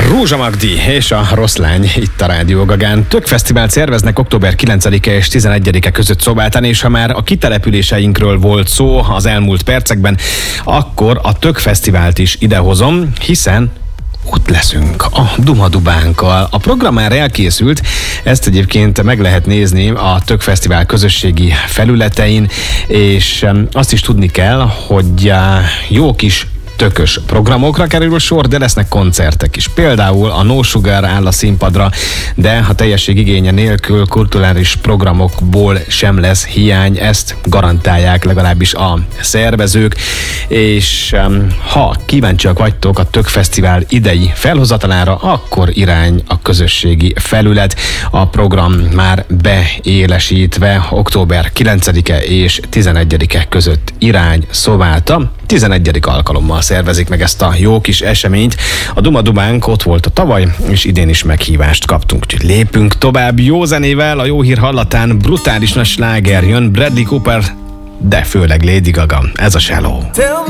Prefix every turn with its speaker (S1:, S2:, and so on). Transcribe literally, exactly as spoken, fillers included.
S1: Rózsa Magdi és a Rossz Lány itt a Rádió Gagán. Tök fesztivált szerveznek október kilencedike és tizenegyedike között Szobáltán, és ha már a kitelepüléseinkről volt szó az elmúlt percekben, akkor a Tök fesztivált is idehozom, hiszen ott leszünk a Dumadubánkkal. A program már elkészült, ezt egyébként meg lehet nézni a Tök Fesztivál közösségi felületein, és azt is tudni kell, hogy jó kis tökös programokra kerül sor, de lesznek koncertek is. Például a No Sugar áll a színpadra, de a teljesség igénye nélkül kulturális programokból sem lesz hiány, ezt garantálják legalábbis a szervezők, és um, ha kíváncsiak vagytok a Tök Fesztivál idei felhozatalára, akkor irány a közösségi felület. A program már beélesítve október kilencedike és tizenegyedike között irány Szobálta. tizenegyedik alkalommal szervezik meg ezt a jó kis eseményt. A Dumadubánk ott volt a tavaly, és idén is meghívást kaptunk. Úgyhogy lépünk tovább jó zenével, a jó hír hallatán brutális nagy sláger jön, Bradley Cooper, de főleg Lady Gaga. Ez a Shallow.